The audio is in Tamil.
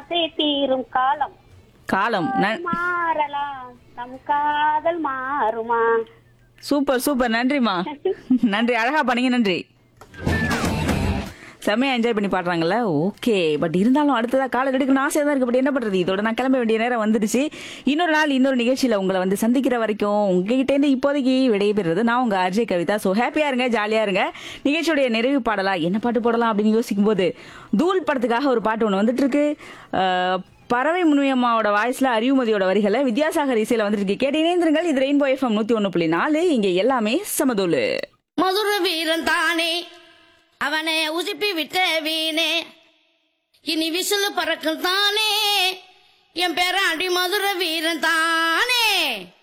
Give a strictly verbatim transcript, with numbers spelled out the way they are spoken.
ஆசை தீரும் காலம் காலம் ந- மாறலாம் நம் காதல் மாறுமா. சூப்பர் சூப்பர் நன்றிமா. நன்றி, அழகா பண்ணீங்க, நன்றி. செம்மையா என்ஜாய் பண்ணி பாடுறாங்கல்ல. ஓகே, பட் இருந்தாலும் அடுத்ததா கால எடுக்கணும் ஆசையா தான் இருக்கு. பட் என்ன பண்றது, இதோட நான் கிளம்ப வேண்டிய நேரம் வந்துடுச்சு. இன்னொரு நாள் இன்னொரு நிகழ்ச்சியில உங்களை வந்து சந்திக்கிற வரைக்கும் உங்ககிட்ட இருந்து இப்போதைக்கு விடைபெறுறது நான் உங்க அஜய் கவிதா. ஸோ ஹாப்பியா இருங்க, ஜாலியா இருங்க. நிகழ்ச்சியுடைய நிறைவு பாடலா என்ன பாட்டு போடலாம் அப்படின்னு யோசிக்கும் போது தூள் படத்துக்காக ஒரு பாட்டு ஒன்று வந்துட்டு இருக்கு. அஹ், பறவை முனியம்மாவோட வாய்ஸ்ல அறிவுமதியோட வரிகளை வித்யாசாகர் இசையில வந்துட்டு இருக்கு. கேட்டு இணைந்திருங்கள். இது ரெயின்போ எஃப்எம் நூத்தி ஒன்னு புள்ளி நாலு. இங்க எல்லாமே சமதூளு. மதுர வீரன் தானே அவனை உசுப்பி விட்ட வீணே இனி விசிலு பறக்கும் தானே என் பேராண்டி மதுர வீரன் தானே.